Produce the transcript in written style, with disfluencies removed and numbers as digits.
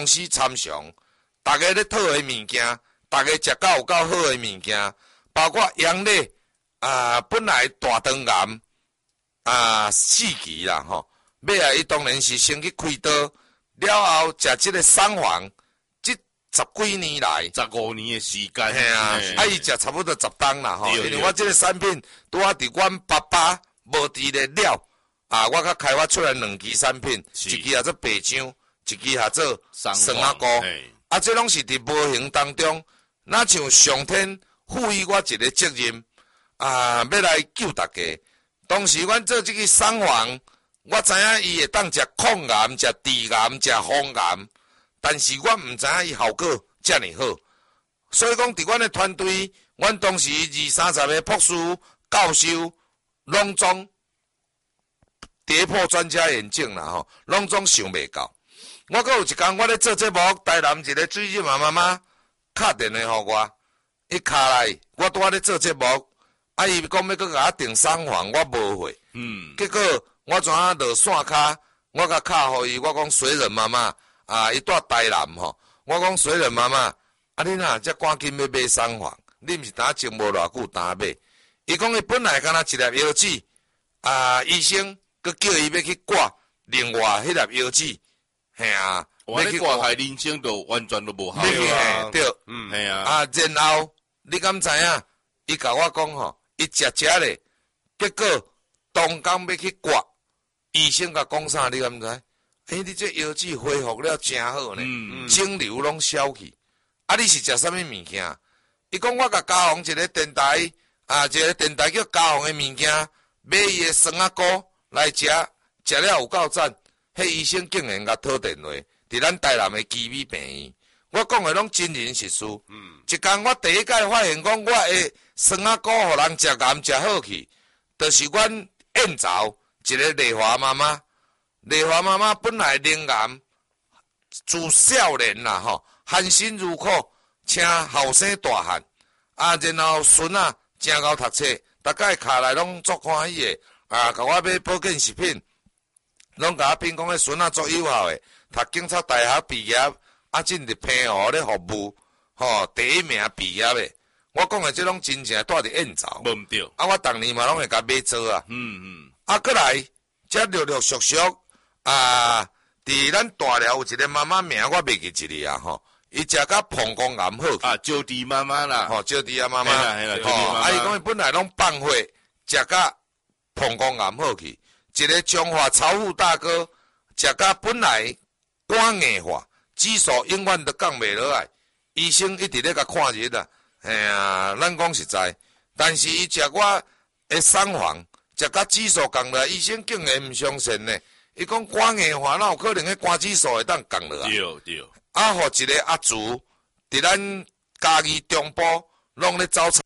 公司参详，大家咧讨的物件，大家食到有够好的物件，包括羊类本来大肠癌四期啦吼，尾啊伊当然是先去开刀，了后食即个桑黄，即10几年来 15年的时间， 嘿啊，伊食差不多10担啦吼，因为我即个产品拄啊伫阮爸爸无伫咧了我较开发出来2期产品，一期也做白姜，一期也做酸仔菇，这拢是伫无形当中，那像上天赋予我一个责任要来救大家。当时阮做这个桑黄，我知影伊会当食抗癌、食治癌、食风癌，但是我毋知影伊效果遮尔好，所以讲伫阮的团队，阮当时20-30个博士教授拢总跌破专家眼镜啦吼，拢总想袂到。我阁有一工，我咧做节目，台南一个水乳妈妈敲电话互我，伊敲来，我拄仔咧做节目，伊讲要阁甲我订桑黄，我无会。结果我怎啊落线骹，我甲敲互伊，我讲水人妈妈伊住台南吼，我讲水人妈妈，你若遮赶紧要买桑黄，你毋是呾静无偌久呾买？伊讲伊本来敢若一粒药纸，医生佮叫伊要去挂另外迄粒药纸，嘿啊， 要去挂害人生就完全都无效啊，对， 嘿啊， 然后你敢知影？伊甲我讲吼，伊食咧，结果当工要去挂，医生甲讲啥？你敢知？你这药剂恢复了真好呢，肿瘤拢消去。你是食啥物物件？伊讲我甲家宏一个电台，一个电台叫家宏的物件，买伊的酸仔菇来食，食了有够赞。迄医生竟然甲讨电话，伫咱台南的基美病院。我讲的拢真人实事。一工我第一届发现讲，我的酸仔菇互人食癌食好去，就是阮燕巢一个丽华妈妈。丽华妈妈本来灵癌，自少年啦吼，含辛茹苦，请后生大汉，然后孙真够读册，大概卡来拢足欢喜的，甲我买保健食品，拢甲我评讲迄孙足有效的，读警察大学毕业，进入平湖咧服务，第一名毕业的。我讲的这拢真正住伫燕巢， 无毋对。 我逐年嘛拢会甲买做啊。过来，则陆陆续续。伫咱大寮有一个妈妈名，我袂记一个吼，伊食甲膀胱癌好去。 招娣妈妈啦， 招娣妈妈，伊讲伊本来拢放火，食甲膀胱癌好去。一个中华超富大哥，食甲本来肝硬化，指数永远都降袂落来，医生一直咧甲看日啊。咱讲实在，但是伊食我的桑黄，食甲指数降落来，医生竟然毋相信呢。伊讲肝硬化，哪有可能迄肝指数会当降落来？ 对。 互一个阿祖伫咱嘉义中部，拢咧走菜